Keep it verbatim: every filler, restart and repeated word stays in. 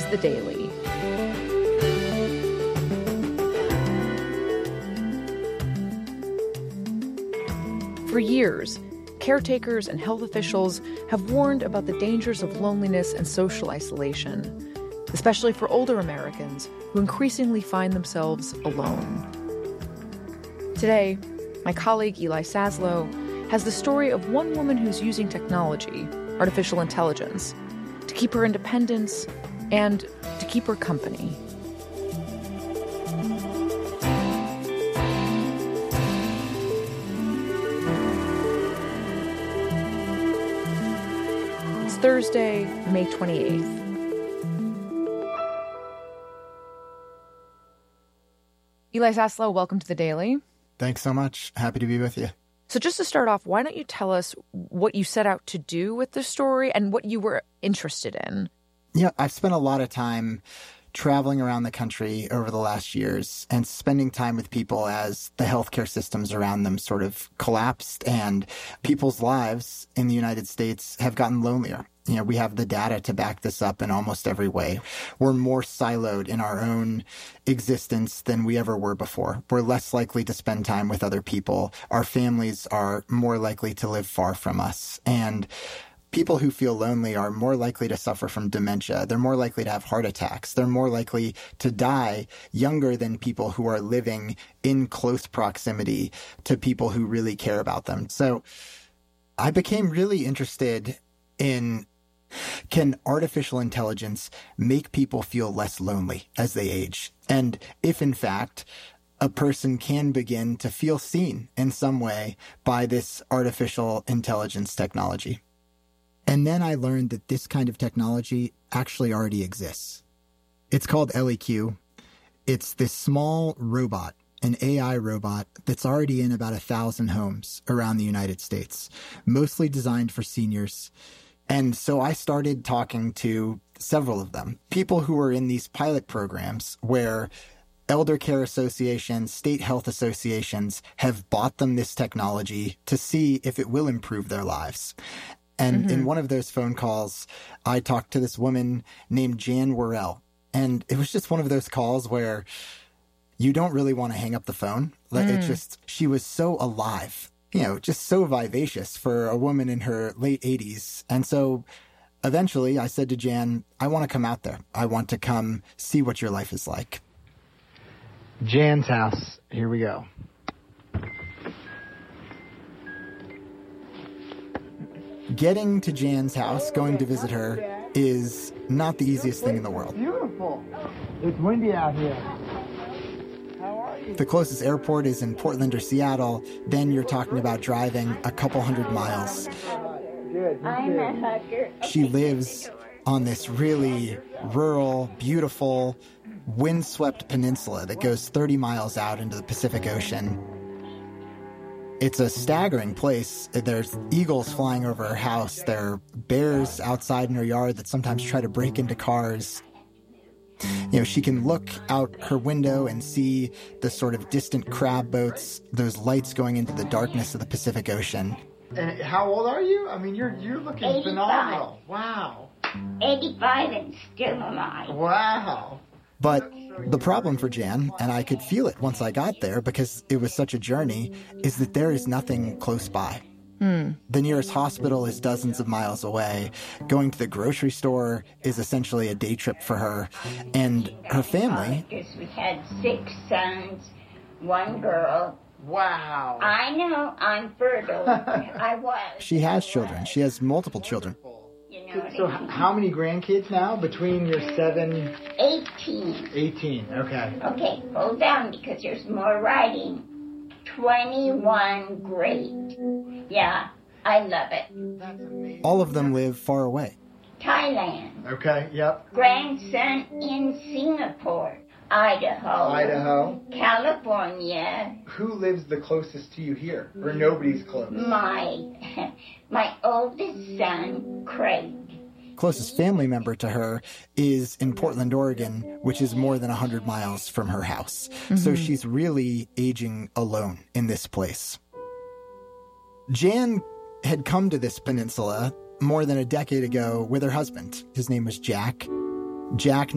The Daily. For years, caretakers and health officials have warned about the dangers of loneliness and social isolation, especially for older Americans who increasingly find themselves alone. Today, my colleague Eli Saslow has the story of one woman who's using technology, artificial intelligence, to keep her independence and to keep her company. It's Thursday, May twenty-eighth. Eli Saslow, welcome to The Daily. Thanks so much. Happy to be with you. So just to start off, why don't you tell us what you set out to do with the story and what you were interested in? Yeah, I've spent a lot of time traveling around the country over the last years and spending time with people as the healthcare systems around them sort of collapsed and people's lives in the United States have gotten lonelier. You know, we have the data to back this up in almost every way. We're more siloed in our own existence than we ever were before. We're less likely to spend time with other people. Our families are more likely to live far from us. And people who feel lonely are more likely to suffer from dementia. They're more likely to have heart attacks. They're more likely to die younger than people who are living in close proximity to people who really care about them. So I became really interested in, can artificial intelligence make people feel less lonely as they age? And if, in fact, a person can begin to feel seen in some way by this artificial intelligence technology. And then I learned that this kind of technology actually already exists. It's called L E Q. It's this small robot, an A I robot that's already in about a thousand homes around the United States, mostly designed for seniors. And so I started talking to several of them, people who were in these pilot programs where elder care associations, state health associations have bought them this technology to see if it will improve their lives. And mm-hmm. in one of those phone calls, I talked to this woman named Jan Worrell. And it was just one of those calls where you don't really want to hang up the phone. Like mm. it just, she was so alive, you know, just so vivacious for a woman in her late eighties. And so eventually I said to Jan, I want to come out there. I want to come see what your life is like. Jan's house. Here we go. Getting to Jan's house, going to visit her, is not the easiest thing in the world. Beautiful. It's windy out here. How are you? The closest airport is in Portland or Seattle. Then you're talking about driving a couple hundred miles. Good. I'm a hugger. She lives on this really rural, beautiful, windswept peninsula that goes thirty miles out into the Pacific Ocean. It's a staggering place. There's eagles flying over her house. There are bears outside in her yard that sometimes try to break into cars. You know, she can look out her window and see the sort of distant crab boats, those lights going into the darkness of the Pacific Ocean. And how old are you? I mean, you're you're looking eighty-five. Phenomenal. Wow. eighty-five and still alive. Wow. But the problem for Jan, and I could feel it once I got there because it was such a journey, is that there is nothing close by. Hmm. The nearest hospital is dozens of miles away. Going to the grocery store is essentially a day trip for her. And her family... Because we had six sons, one girl. Wow. I know, I'm fertile. I was. She has children. She has multiple children. You know So what I h- mean? how many grandkids now between your seven... eighteen. eighteen, okay. Okay, hold down because there's more writing. twenty-one, great. Yeah, I love it. That's amazing. All of them live far away. Thailand. Okay, yep. Grandson in Singapore. Idaho. Idaho. California. Who lives the closest to you here? Or nobody's close? My, my oldest son, Craig. Closest family member to her is in Portland, Oregon, which is more than one hundred miles from her house. Mm-hmm. So she's really aging alone in this place. Jan had come to this peninsula more than a decade ago with her husband. His name was Jack. Jack